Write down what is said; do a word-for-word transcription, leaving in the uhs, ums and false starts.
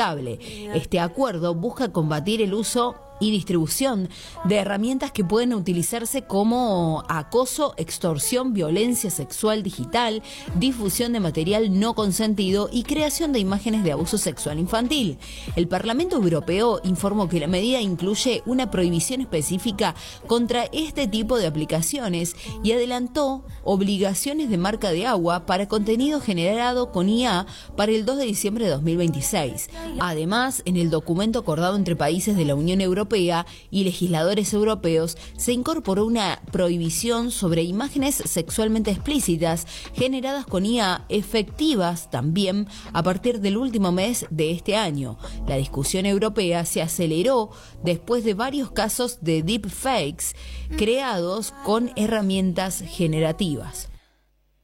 inaceptable. Este acuerdo busca combatir el uso y distribución de herramientas que pueden utilizarse como acoso, extorsión, violencia sexual digital, difusión de material no consentido y creación de imágenes de abuso sexual infantil. El Parlamento Europeo informó que la medida incluye una prohibición específica contra este tipo de aplicaciones y adelantó obligaciones de marca de agua para contenido generado con I A para el dos de diciembre de dos mil veintiséis. Además, en el documento acordado entre países de la Unión Europea y legisladores europeos se incorporó una prohibición sobre imágenes sexualmente explícitas generadas con I A efectivas también a partir del último mes de este año. La discusión europea se aceleró después de varios casos de deepfakes creados con herramientas generativas.